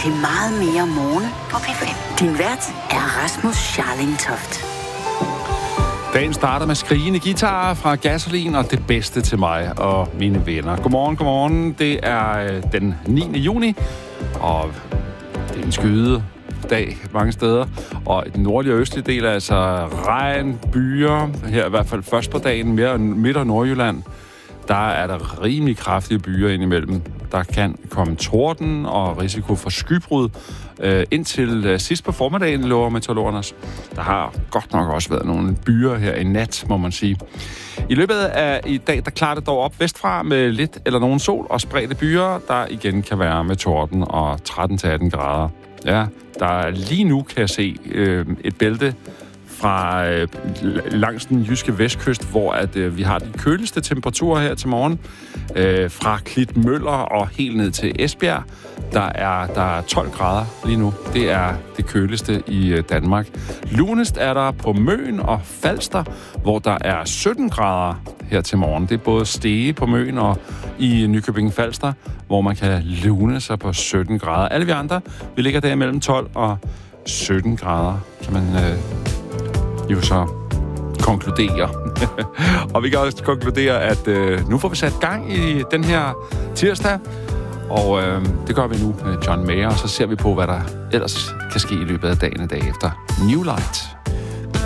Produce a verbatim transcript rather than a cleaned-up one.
til meget mere morgen på P fem. Din vært er Rasmus Scharling Toft. Dagen starter med skrigende guitarer fra Gasolin og det bedste til mig og mine venner. Godmorgen, godmorgen. Det er den niende juni, og det er en skyde dag mange steder. Og i den nordlige og østlige del er altså regn, byer. Her i hvert fald først på dagen, mere midt- og Nordjylland. Der er der rimelig kraftige byer indimellem. Der kan komme torden og risiko for skybrud. Øh, indtil øh, sidst på formiddagen, lover meteorologerne. Der har godt nok også været nogle byer her i nat, må man sige. I løbet af i dag, der klarer det dog op vestfra med lidt eller nogen sol og spredte byer, der igen kan være med torden og tretten til atten grader. Ja, der er lige nu, kan jeg se, øh, et bælte fra øh, langs den jyske vestkyst, hvor at, øh, vi har de køligste temperaturer her til morgen. Øh, fra Klitmøller og helt ned til Esbjerg, der er, der er tolv grader lige nu. Det er det køligste i øh, Danmark. Lunest er der på Møn og Falster, hvor der er sytten grader her til morgen. Det er både Stege på Møn og i Nykøbing Falster, hvor man kan lune sig på sytten grader. Alle vi andre, vi ligger der mellem tolv og sytten grader, kan man øh, jo så konkludere. Og vi kan også konkludere, at øh, nu får vi sat gang i den her tirsdag, og øh, det gør vi nu med John Mayer, og så ser vi på, hvad der ellers kan ske i løbet af dagen i dag efter New Light.